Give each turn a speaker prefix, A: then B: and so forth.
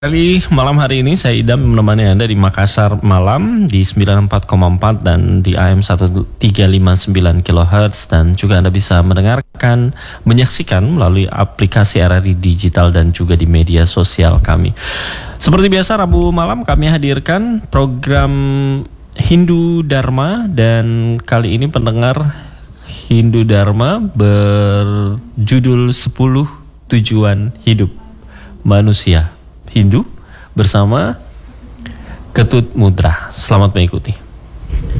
A: Kali malam hari ini saya Idam menemani Anda di Makassar malam di 94,4 dan di AM 1359 kHz, dan juga Anda bisa menyaksikan melalui aplikasi RRI Digital dan juga di media sosial kami. Seperti biasa Rabu malam kami hadirkan program Hindu Dharma, dan kali ini pendengar Hindu Dharma berjudul 10 Tujuan Hidup Manusia Hindu bersama Ketut Mudra. Selamat mengikuti.